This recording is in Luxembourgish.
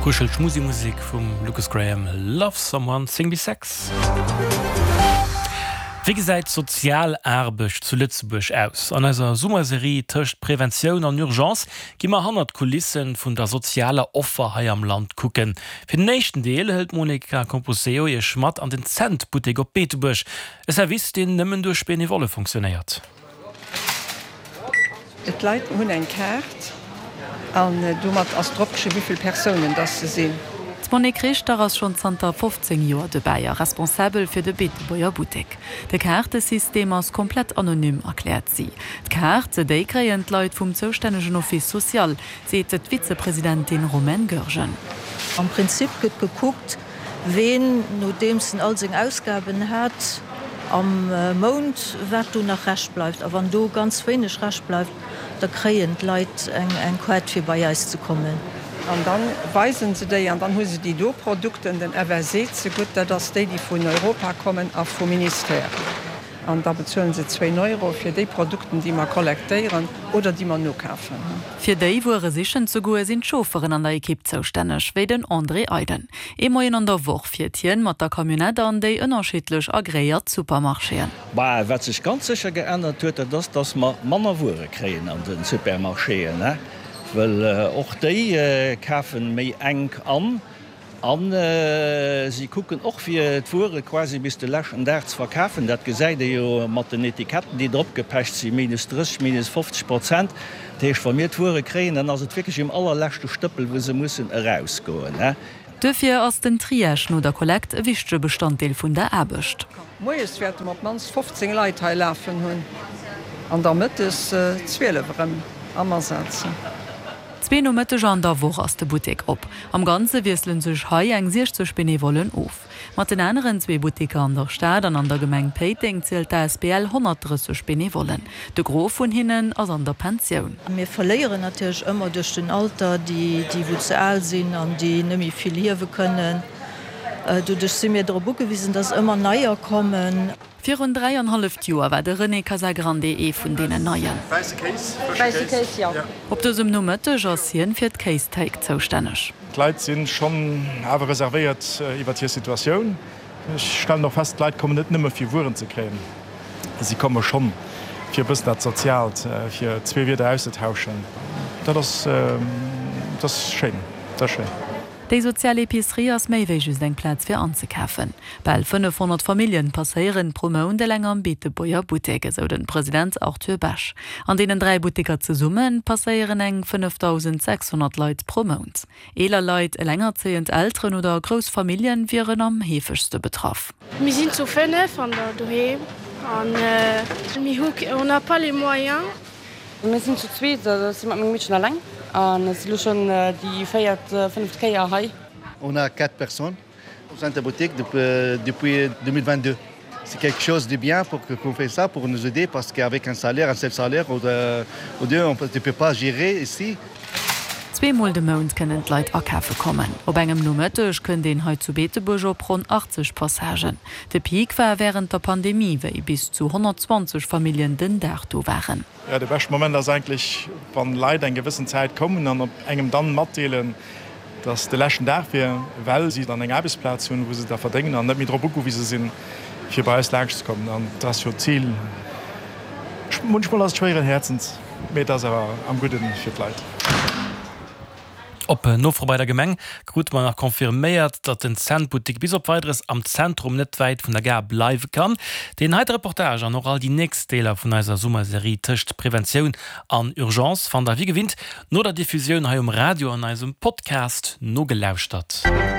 Kuschel Schmusimusik vom Lucas Graham, Love Someone, Sing Me Sex. Wie gesagt, sozialerbisch zu Lützeburg aus. An einer Summerserie töcht Prävention an Urgenz gimmer 100 Kulissen von der sozialen Opfer am Land gucken. Für den nächsten Teil hält Monika Composeo ihr Schmatt an den Zentboutique auf Beetebusch. Es erwisst den nimmen durch Benevolle funktioniert. Et Leiit hunn eng Kärt an du mat astropische wieviel Personen das ze sinn. Monik Christ daraus schon 15 Joer de Bayier responsabel fir de Beetebuer Boutique. De Kartesystem ass komplett anonym erklärt sie. D'Karte déi kreient Leiit vum zoustännegen Office Sozial, seet et Vizepräsidentin Romain Görgen. Am Prinzip gëtt geguckt, wen no demsen all seg Ausgaben hat, am Mond wat du nach recht bleifft, a wann du ganz wenig recht bleifft, da kreient Leiit eng Quat fir bei Jeis zu kommen. An dann weisen se déi an dann hu se die Doprodukten den RWC ze gut, dat dats déi die vun Europa kommen a vum Minister. An da bezzuelen se 2 € fir déi Produkten, die man kollektéieren oder die man no kaufen. Fir déi wore sichen zu goe sinn Schoferen an der Ekipp zoustännech, wéi den André Eiden. Moien an der Woch fir Tien mat der Kamionette an déi ënnerschiedlech agréiert Supermarscheen. Wat sich ganz sicher geändert huet, dats ma Manner Wure kreien an den Supermarscheen. Well och déi kafen méi eng an. Sie kucken och fir d'Wure quasi bis de Lächen derz verkafen. Dat gesäide jo mat den Etiketten, die opgepecht sie -30, -50%. Teech ver mir d'Wure kreen, ass et wirklich im allerlächte Stëppel, wo se mussssen herausgoen. Dëfir ass den Triage no der Kollekt e wichtige Bestandteil vun der Erbecht. Moies werden op mans 15 Leiit lafen hunn. An damit is 12 ammersetzen. 2 Nometteg an der Woch ass de Boutique op. Am ganze wieselen sech hai eng 60 Benewollen of. Mat den anderen 2 Boutiker an der Stadt an der Gemeng Peiting zielelt der SPL 130 Benewollen. De Grof vun hinnen ass an der Pensionioun. Wir verleieren natürlich immer durch den Alter, die wo ze all sinn an die nëmi viel hierwe können. Du si mir der Bugewiesen, dass immer neier kommen. 4,5 Joer war de René Casagrande vun dee Neien. Op dësem Nometteg ass hien fir d Case-Take zoustännech. Leiit sinn schon awer reservéiert iwwer hier Situationun. Ich stelle noch fest, Leiit kommen net nimmer fir Wuren ze kräen. Sie komme schon fir bis net sozialt, fir 2 Wierde auszutauschen. Das schön. Das schön. Die soziale Epicerie ass méiwéi just eng Platz fir anzukäfen. Bei 500 Familien passerieren pro Moun de länger am Beetebuer Boutique, so den Präsident Arthur Basch. An denen 3 Boutiker zu summen passerieren eng 5600 Leute pro Mount. Eler Leiit längerzeend Eltern oder Großfamilien wären am hefegste betroff. Wir sind zu 5 an der Dohe. On n'a pas les moyens. Wir sind zu 2, das sind mit Mädchen allein. C'est schon die feiert 5 Jahre hai. On a 4 personnes au sein de la boutique depuis 2022. C'est quelque chose de bien pour qu'on fait ça, pour nous aider, parce qu'avec un seul salaire ou deux, on ne peut pas gérer ici. 2 Mal de Mount können Leiit akafe kommen. Op engem Nometteg kën den heut zu Beetebusch op rund 80 Passagen. De Peak war während der Pandemie, wéi bis zu 120 Familien den Dato waren. Ja, der beste Moment ist eigentlich, wann Leiit en gewissen Zeit kommen an op engem dann matdeelen, dats de Lächen dafir, well sie an eng Arbeitsplatz hun, wo sie da verdenken an net mit Robuko wie se sinn fir bei Lächt zu kommen. An das für Ziel manchmal aus schweren Herzens mit das aber am guten fir Leiit. Op no vorbei der Gemeng gut man nach konfirméiert, dat den Zentboutique bis op weiteres am Zentrum net weit vun der Gar bleiwe kann. Den heite Reportage an noch all die nächste Deler vun eiser Summerserie töcht Prävention an Urgenz van der wie gewinnt, no der Diffusion ha Radio an eisem Podcast no gelauscht hat.